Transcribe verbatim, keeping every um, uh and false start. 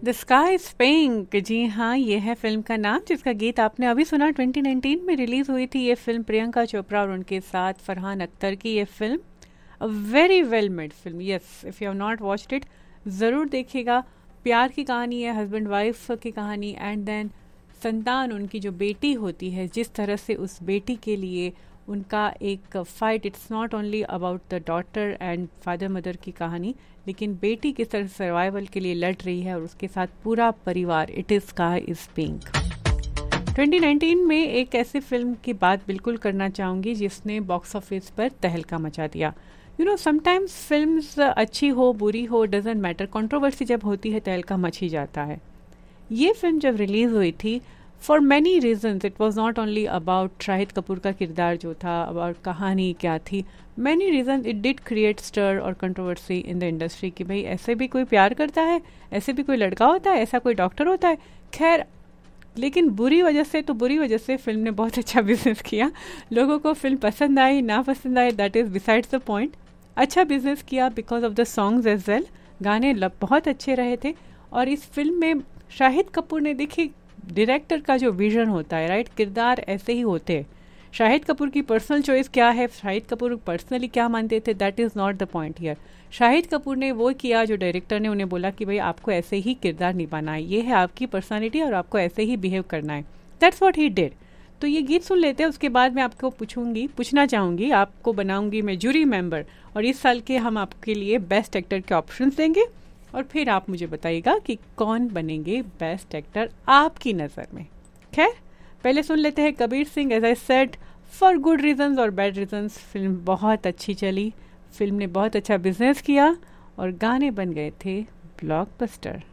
The sky is pink, जी हाँ, ये है फिल्म का नाम जिसका गीत आपने अभी सुना। ट्वेंटी नाइनटीन में रिलीज हुई थी ये फिल्म, प्रियंका चोपड़ा और उनके साथ फरहान अख्तर की ये film. A very well made film, yes, if you have not watched it ज़रूर देखिएगा। प्यार की कहानी है, हस्बैंड वाइफ की कहानी, एंड देन संतान, उनकी जो बेटी होती है, जिस तरह से उस बेटी के लिए उनका एक fight, it's not only about the daughter and father mother की कहानी, लेकिन बेटी किस तरह सर्वाइवल के लिए लड़ रही है और उसके साथ पूरा परिवार। It is sky is pink. Twenty nineteen में एक ऐसी फिल्म की बात बिल्कुल करना चाहूँगी जिसने बॉक्स ऑफिस पर तहलका मचा दिया। यू नो, समटाइम्स फिल्म्स अच्छी हो बुरी हो डजेंट मैटर, कंट्रोवर्सी जब होती है तहलका मच ही जाता है। ये फिल्म जब रिलीज़ हुई थी, for many reasons, it was not only about Shahid Kapoor का किरदार जो था, अबाउट कहानी क्या थी, many reason it did create stir और कंट्रोवर्सी इन द इंडस्ट्री कि भाई ऐसे भी कोई प्यार करता है, ऐसे भी कोई लड़का होता है, ऐसा कोई डॉक्टर होता है। खैर, लेकिन बुरी वजह से तो बुरी वजह से फिल्म ने बहुत अच्छा बिजनेस किया। लोगों को फिल्म पसंद आई ना पसंद आई, that is besides the point. अच्छा बिजनेस किया because of the songs as well, गाने बहुत अच्छे रहे थे। और इस फिल्म में शाहिद कपूर ने, देखिए डायरेक्टर का जो विजन होता है, राइट, किरदार ऐसे ही होते हैं। शाहिद कपूर की पर्सनल चॉइस क्या है, शाहिद कपूर पर्सनली क्या मानते थे, that is not the point here. Shahid Kapoor ने वो किया जो डायरेक्टर ने उन्हें बोला कि भाई आपको ऐसे ही किरदार निभाना है, ये है आपकी पर्सनालिटी और आपको ऐसे ही बिहेव करना है। That's what he did. तो ये गीत सुन लेते हैं, उसके बाद मैं आपको पूछूंगी पूछना चाहूँगी, आपको बनाऊंगी मैं जूरी मेंबर, और इस साल के हम आपके लिए बेस्ट एक्टर के ऑप्शंस देंगे और फिर आप मुझे बताइएगा कि कौन बनेंगे बेस्ट एक्टर आपकी नज़र में। खैर, पहले सुन लेते हैं Kabir Singh, as I said, for good reasons और बैड रीजंस। फिल्म बहुत अच्छी चली, फिल्म ने बहुत अच्छा बिजनेस किया और गाने बन गए थे ब्लॉकबस्टर।